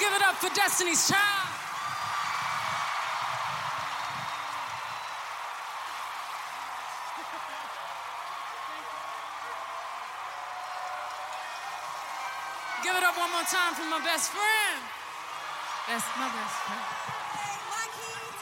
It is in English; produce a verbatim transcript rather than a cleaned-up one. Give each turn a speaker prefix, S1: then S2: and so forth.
S1: Give it up for Destiny's Child. Give it up one more time for my best friend. That's my best friend.
S2: Hey, Mikey.